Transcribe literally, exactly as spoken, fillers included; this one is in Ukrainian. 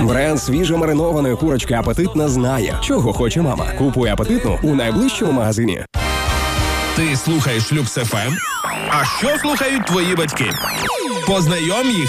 Бренд свіжо маринованої курочки «Апетитна» знає, чого хоче мама. Купуй «Апетитну» у найближчому магазині. Ти слухаєш Люкс еф ем? А що слухають твої батьки? Познайом їх